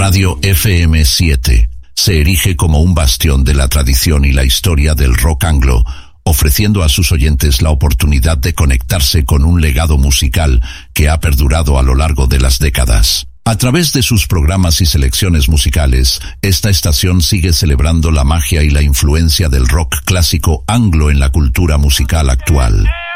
Radio FM 7 se erige como un bastión de la tradición y la historia del rock anglo, ofreciendo a sus oyentes la oportunidad de conectarse con un legado musical que ha perdurado a lo largo de las décadas. A través de sus programas y selecciones musicales, esta estación sigue celebrando la magia y la influencia del rock clásico anglo en la cultura musical actual.